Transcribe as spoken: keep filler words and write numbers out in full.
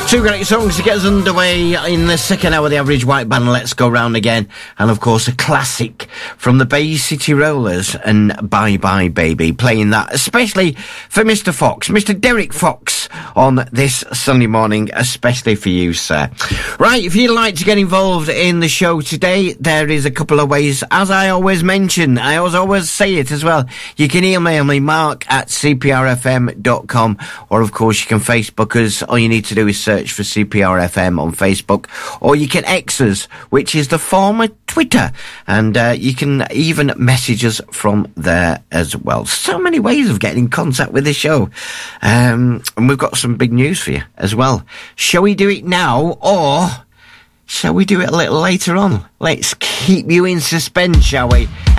Two great songs to get us underway in the second hour of the Average White Band. Let's Go Round Again. And of course, a classic from the Bay City Rollers and Bye Bye Baby. Playing that, especially for Mister Fox, Mister Derek Fox, on this Sunday morning, especially for you, sir. Right, if you'd like to get involved in the show today, there is a couple of ways. As I always mention, I always, always say it as well. You can email me, mark at c p r f m dot com, or of course you can Facebook us. All you need to do is search for C P R F M on Facebook, or you can X us, which is the former Twitter, and uh, you can even message us from there as well. So many ways of getting in contact with the show, um, and we've got some big news for you as well. Shall we do it now, or shall we do it a little later on? Let's keep you in suspense, shall we?